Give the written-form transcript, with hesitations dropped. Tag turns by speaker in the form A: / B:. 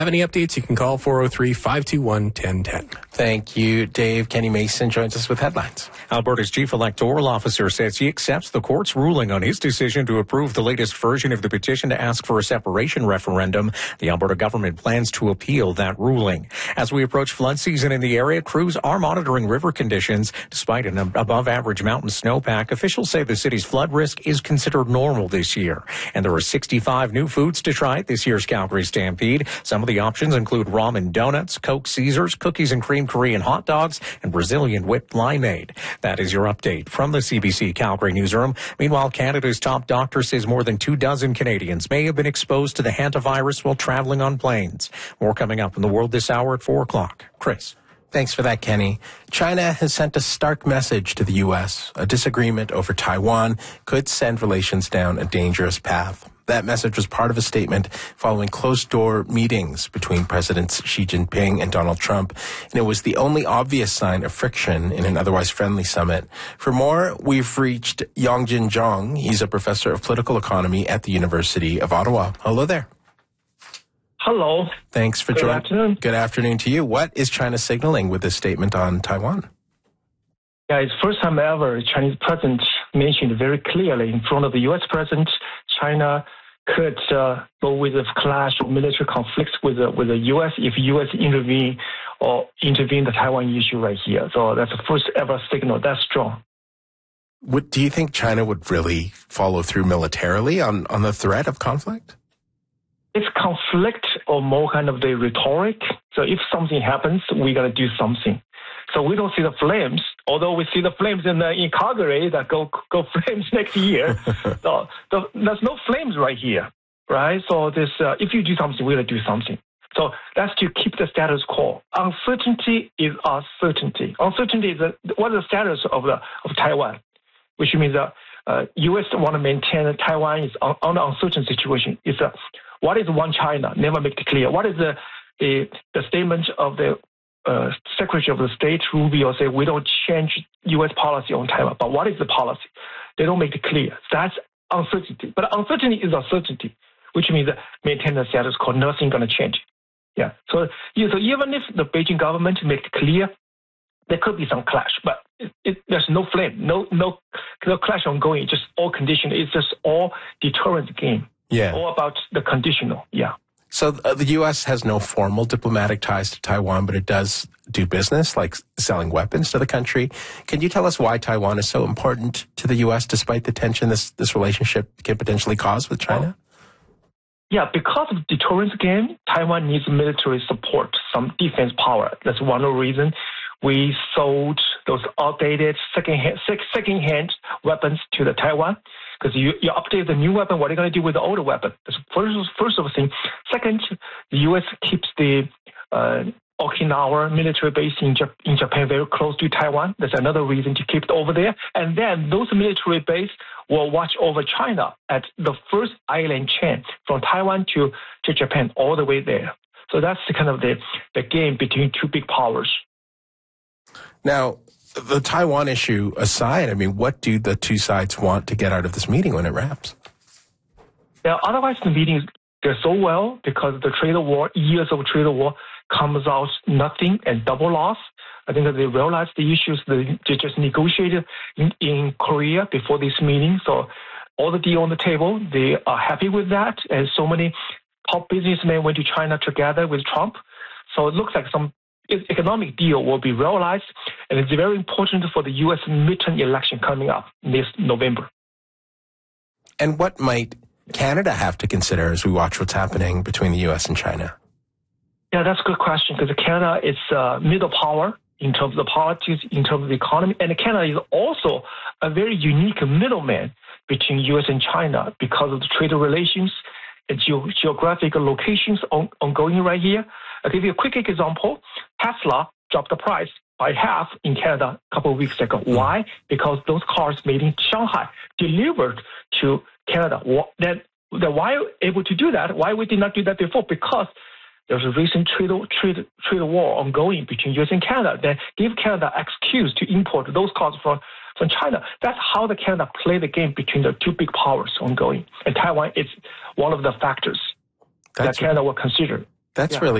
A: Have any updates, you can call 403-521-1010.
B: Thank you, Dave. Kenny Mason joins us with headlines.
C: Alberta's chief electoral officer says he accepts the court's ruling on his decision to approve the latest version of the petition to ask for a separation referendum. The Alberta government plans to appeal that ruling. As we approach flood season in the area, crews are monitoring river conditions. Despite an above-average mountain snowpack, officials say the city's flood risk is considered normal this year. And there are 65 new foods to try at this year's Calgary Stampede. Some of the options include ramen donuts, Coke Caesars, cookies and cream Korean hot dogs, and Brazilian whipped limeade. That is your update from the CBC Calgary newsroom. Meanwhile, Canada's top doctor says more than 24 Canadians may have been exposed to the hantavirus while traveling on planes. More coming up in the world this hour at 4 o'clock. Chris.
B: Thanks for that, Kenny. China has sent a stark message to the U.S. A disagreement over Taiwan could send relations down a dangerous path. That message was part of a statement following closed-door meetings between Presidents Xi Jinping and Donald Trump, and it was the only obvious sign of friction in an otherwise friendly summit. For more, we've reached Yongjin Zhang. He's a professor of political economy at the University of Ottawa. Hello there.
D: Hello.
B: Thanks for joining.
D: Good afternoon.
B: Good afternoon to you. What is China signaling with this statement on Taiwan?
D: Yeah, it's the first time ever the Chinese president mentioned very clearly in front of the U.S. president, China could go with a clash of military conflicts with the U.S. if U.S. intervene the Taiwan issue right here. So that's the first ever signal. That's strong.
B: Do you think China would really follow through militarily on the threat of conflict?
D: It's conflict or more kind of the rhetoric. So if something happens, we got to do something. So we don't see the flames, although we see the flames in Calgary that go flames next year. So there's no flames right here, right? So this, if you do something, we're going to do something. So that's to keep the status quo. Uncertainty is uncertainty. Uncertainty is what is the status of Taiwan, which means U.S. want to maintain Taiwan is on an uncertain situation. It's what is one China? Never make it clear. What is the statement of the Secretary of the State Rubio say we don't change U.S. policy on Taiwan, but what is the policy? They don't make it clear. That's uncertainty. But uncertainty is uncertainty, which means maintain the status quo. Nothing going to change. Yeah. So even if the Beijing government make it clear, there could be some clash, but there's no flame, no clash ongoing. Just all conditional. It's just all deterrence game.
B: Yeah.
D: All about the conditional. Yeah.
B: So the U.S. has no formal diplomatic ties to Taiwan, but it does do business, like selling weapons to the country. Can you tell us why Taiwan is so important to the U.S. despite the tension this relationship can potentially cause with China?
D: Yeah, because of deterrence game, Taiwan needs military support, some defense power. That's one of the reasons we sold those outdated second-hand weapons to the Taiwan. Because you update the new weapon, what are you going to do with the older weapon? That's first of the thing. Second, the U.S. keeps the Okinawa military base in Japan very close to Taiwan. That's another reason to keep it over there. And then those military bases will watch over China at the first island chain from Taiwan to Japan all the way there. So that's kind of the game between two big powers.
B: Now, the Taiwan issue aside, I mean, what do the two sides want to get out of this meeting when it wraps?
D: Yeah, otherwise the meetings go so well because the trade war, years of trade war, comes out nothing and double loss. I think that they realized the issues they just negotiated in Korea before this meeting. So all the deal on the table, they are happy with that. And so many top businessmen went to China together with Trump. So it looks like some economic deal will be realized, and it's very important for the U.S. midterm election coming up this November.
B: And what might Canada have to consider as we watch what's happening between the U.S. and China?
D: Yeah, that's a good question, because Canada is a middle power in terms of politics, in terms of the economy, and Canada is also a very unique middleman between U.S. and China because of the trade relations and geographic locations ongoing right here. I'll give you a quick example. Tesla dropped the price by half in Canada a couple of weeks ago. Why? Because those cars made in Shanghai delivered to Canada. Then why able to do that? Why we did not do that before? Because there's a recent trade war ongoing between U.S. and Canada that give Canada excuse to import those cars from China. That's how the Canada play the game between the two big powers ongoing. And Taiwan is one of the factors that Canada will consider.
B: That's
D: Yeah.
B: really